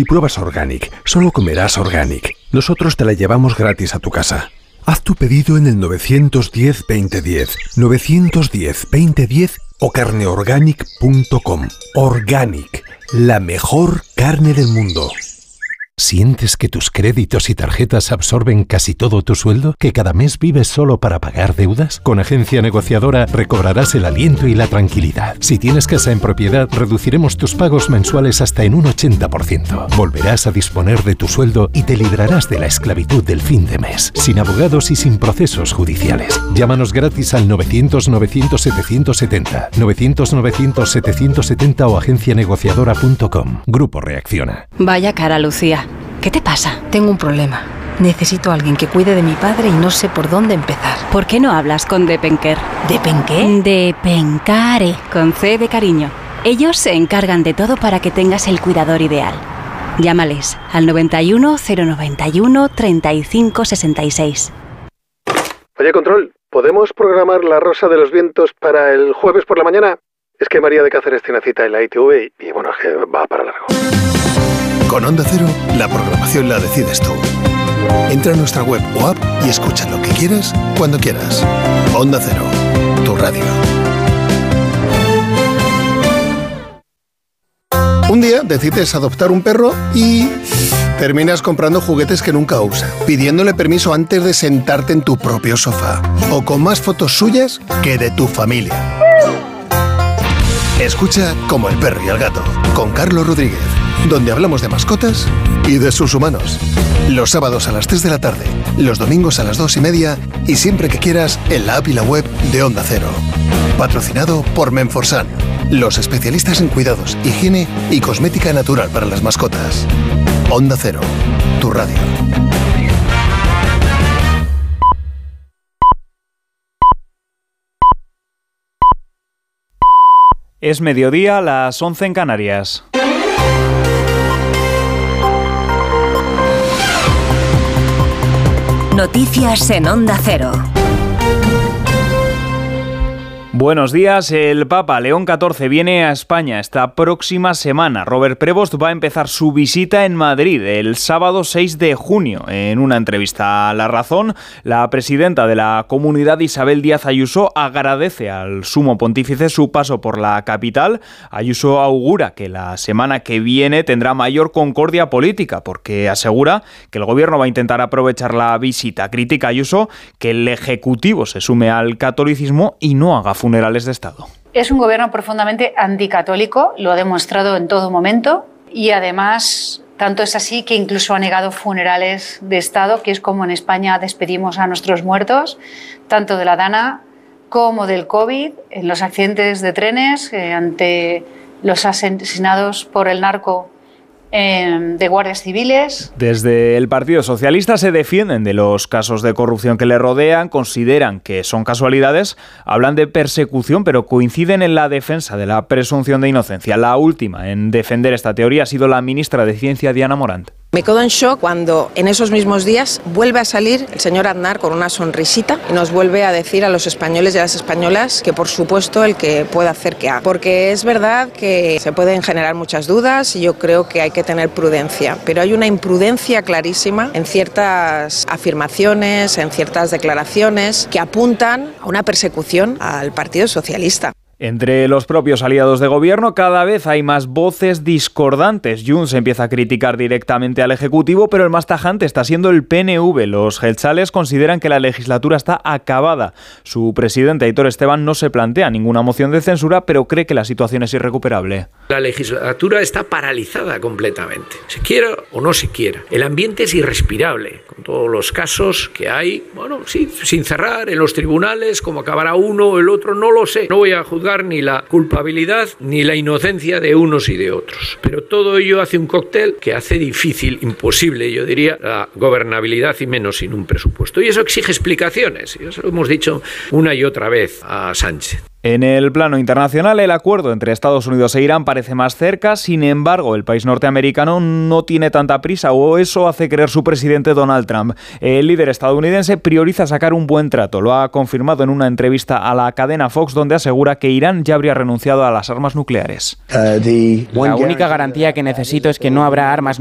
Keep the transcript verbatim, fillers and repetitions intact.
Si pruebas Organic, solo comerás Organic. Nosotros te la llevamos gratis a tu casa. Haz tu pedido en el nueve uno cero, veinte diez, nueve uno cero, veinte diez o carneorganic punto com. Organic, la mejor carne del mundo. ¿Sientes que tus créditos y tarjetas absorben casi todo tu sueldo? ¿Que cada mes vives solo para pagar deudas? Con Agencia Negociadora recobrarás el aliento y la tranquilidad. Si tienes casa en propiedad, reduciremos tus pagos mensuales hasta en un ochenta por ciento. Volverás a disponer de tu sueldo y te librarás de la esclavitud del fin de mes, sin abogados y sin procesos judiciales. Llámanos gratis al novecientos, novecientos, setecientos setenta, novecientos, novecientos, setecientos setenta o agencia negociadora punto com. Grupo Reacciona. Vaya cara, Lucía. ¿Qué te pasa? Tengo un problema. Necesito a alguien que cuide de mi padre y no sé por dónde empezar. ¿Por qué no hablas con Depenker? ¿Depenqué? Depencare, con C de cariño. Ellos se encargan de todo para que tengas el cuidador ideal. Llámales al noventa y uno, cero noventa y uno, treinta y cinco sesenta y seis. Oye, Control, ¿podemos programar La Rosa de los Vientos para el jueves por la mañana? Es que María de Cáceres tiene cita en la I T V y, y bueno, es que va para largo. Con Onda Cero, la programación la decides tú. Entra a nuestra web o app y escucha lo que quieras, cuando quieras. Onda Cero, tu radio. Un día decides adoptar un perro y terminas comprando juguetes que nunca usa, pidiéndole permiso antes de sentarte en tu propio sofá, o con más fotos suyas que de tu familia. Escucha Como el perro y el gato, con Carlos Rodríguez, donde hablamos de mascotas y de sus humanos. Los sábados a las tres de la tarde, los domingos a las dos y media y siempre que quieras en la app y la web de Onda Cero. Patrocinado por Menforsan, los especialistas en cuidados, higiene y cosmética natural para las mascotas. Onda Cero, tu radio. Es mediodía, las once en Canarias. Noticias en Onda Cero. Buenos días. El Papa León catorce viene a España esta próxima semana. Robert Prevost va a empezar su visita en Madrid el sábado seis de junio. En una entrevista a La Razón, la presidenta de la Comunidad, Isabel Díaz Ayuso, agradece al sumo pontífice su paso por la capital. Ayuso augura que la semana que viene tendrá mayor concordia política, porque asegura que el gobierno va a intentar aprovechar la visita. Critica Ayuso que el Ejecutivo se sume al catolicismo y no haga funerales de Estado. Es un gobierno profundamente anticatólico, lo ha demostrado en todo momento, y además tanto es así que incluso ha negado funerales de Estado, que es como en España despedimos a nuestros muertos, tanto de la Dana como del COVID, en los accidentes de trenes, eh, ante los asesinados por el narco eh, de guardias civiles. Desde el Partido Socialista se defienden de los casos de corrupción que le rodean, consideran que son casualidades, hablan de persecución, pero coinciden en la defensa de la presunción de inocencia. La última en defender esta teoría ha sido la ministra de Ciencia, Diana Morant. Me quedo en shock cuando en esos mismos días vuelve a salir el señor Aznar con una sonrisita y nos vuelve a decir a los españoles y a las españolas que por supuesto el que pueda hacer que haga. Porque es verdad que se pueden generar muchas dudas y yo creo que hay que tener prudencia, pero hay una imprudencia clarísima en ciertas afirmaciones, en ciertas declaraciones que apuntan a una persecución al Partido Socialista. Entre los propios aliados de gobierno cada vez hay más voces discordantes. Junts empieza a criticar directamente al Ejecutivo, pero el más tajante está siendo el P N V. Los jeltzales consideran que la legislatura está acabada. Su presidente, Aitor Esteban, no se plantea ninguna moción de censura, pero cree que la situación es irrecuperable. La legislatura está paralizada completamente, se quiera o no se quiera. El ambiente es irrespirable, con todos los casos que hay, bueno, sí, sin cerrar en los tribunales, como acabará uno o el otro, no lo sé. No voy a juzgar ni la culpabilidad ni la inocencia de unos y de otros. Pero todo ello hace un cóctel que hace difícil, imposible, yo diría, la gobernabilidad y menos sin un presupuesto. Y eso exige explicaciones. Y eso lo hemos dicho una y otra vez a Sánchez. En el plano internacional, el acuerdo entre Estados Unidos e Irán parece más cerca. Sin embargo, el país norteamericano no tiene tanta prisa, o eso hace creer su presidente Donald Trump. El líder estadounidense prioriza sacar un buen trato. Lo ha confirmado en una entrevista a la cadena Fox, donde asegura que Irán ya habría renunciado a las armas nucleares. La única garantía que necesito es que no habrá armas